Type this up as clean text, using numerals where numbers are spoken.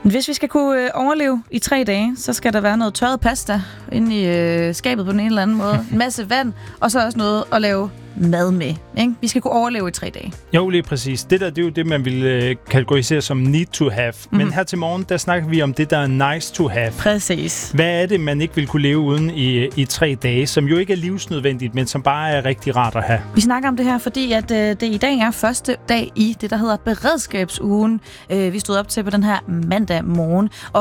Hvis vi skal kunne overleve i 3 dage, så skal der være noget tørret pasta inde i skabet på den ene eller anden måde. En masse vand, og så også noget at lave mad med. Ikke? Vi skal kunne overleve i 3 dage. Jo, lige præcis. Det er jo det, man vil kategorisere som need to have. Men her til morgen, der snakker vi om det, der er nice to have. Præcis. Hvad er det, man ikke vil kunne leve uden i 3 dage, som jo ikke er livsnødvendigt, men som bare er rigtig rart at have? Vi snakker om det her, fordi at det i dag er første dag i det, der hedder beredskabsugen. Vi stod op til på den her mandag morgen. Og